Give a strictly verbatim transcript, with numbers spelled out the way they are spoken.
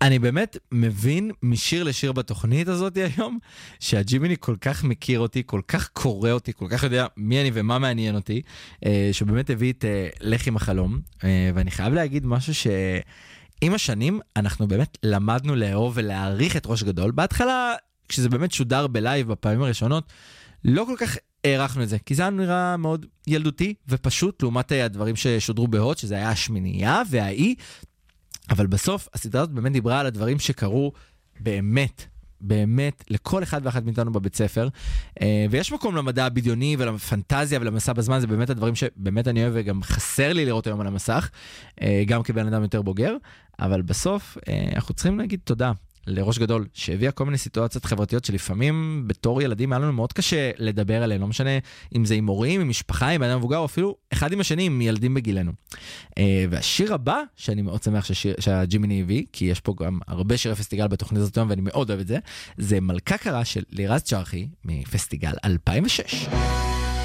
אני באמת מבין משיר לשיר בתוכנית הזאת היום, שהג'ימיני כל כך מכיר אותי, כל כך קורא אותי, כל כך יודע מי אני ומה מעניין אותי, שבאמת הביא את לך עם החלום, ואני חייב להגיד משהו שעם השנים אנחנו באמת למדנו לאהוב ולהעריך את ראש גדול. בהתחלה, כשזה באמת שודר בלייב בפעמים הראשונות, לא כל כך הערכנו את זה, כי זה נראה מאוד ילדותי ופשוט, לעומת הדברים ששודרו בהוט, שזה היה השמינייה והאי, אבל בסוף הסדרה הזאת באמת דיברה על הדברים שקרו באמת, באמת, לכל אחד ואחת מאיתנו בבית ספר, ויש מקום למדע הבדיוני ולפנטזיה ולמסע בזמן, זה באמת הדברים שבאמת אני אוהב וגם חסר לי לראות היום על המסך, גם כבן אדם יותר בוגר, אבל בסוף אנחנו צריכים להגיד תודה לראש גדול, שהביאה כל מיני סיטואציות חברתיות שלפעמים בתור ילדים היה לנו מאוד קשה לדבר עליהן, לא משנה אם זה עם הורים, עם משפחה, עם אדם מבוגר, או אפילו אחד עם השני, עם ילדים בגילנו. והשיר הבא, שאני מאוד שמח ששיר, שהג'ימיני הביא, כי יש פה גם הרבה שירי פסטיגל בתוכנית הזאת, ואני מאוד אוהב את זה, זה מלכה קרה של לירז צ'רחי, מפסטיגל אלפיים ושש.